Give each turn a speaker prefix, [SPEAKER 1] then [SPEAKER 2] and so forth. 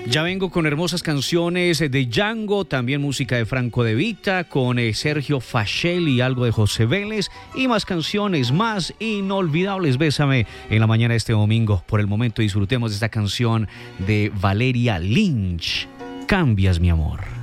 [SPEAKER 1] Ya vengo con hermosas canciones de Django, también música de Franco De Vita, con Sergio Fachel y algo de José Vélez, y más canciones, más inolvidables. Bésame en la mañana de este domingo. Por el momento disfrutemos de esta canción de Valeria Lynch, Cambias mi amor.